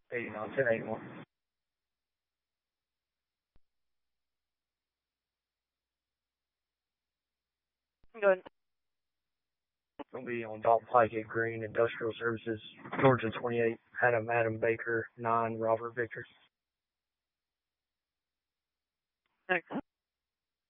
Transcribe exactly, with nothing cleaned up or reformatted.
eighty-nine, ten eighty-one. Good. It'll be on Dalton Pike at Green Industrial Services, Georgia twenty-eight, Adam Adam Baker, nine, Robert Victor. Thanks.